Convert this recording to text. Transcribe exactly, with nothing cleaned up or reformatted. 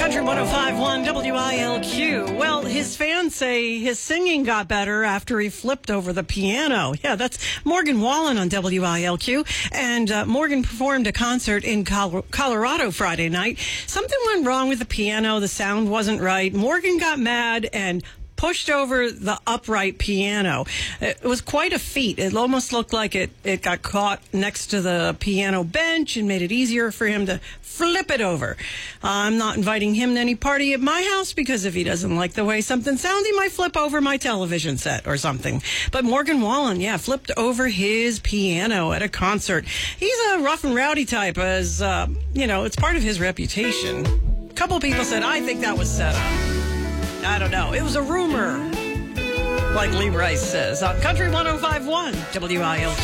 Country one oh five point one W I L Q. Well, his fans say his singing got better after he flipped over the piano. Yeah, that's Morgan Wallen on W I L Q. And uh, Morgan performed a concert in Col- Colorado Friday night. Something went wrong with the piano. The sound wasn't right. Morgan got mad and pushed over the upright piano. It was quite a feat. It almost looked like it, it got caught next to the piano bench and made it easier for him to flip it over. I'm not inviting him to any party at my house because if he doesn't like the way something sounds, he might flip over my television set or something. But Morgan Wallen, yeah, flipped over his piano at a concert. He's a rough and rowdy type, as, uh, you know, it's part of his reputation. A couple people said, I think that was set up. I don't know. It was a rumor, like Lee Rice says, on Country one oh five point one W I L Q.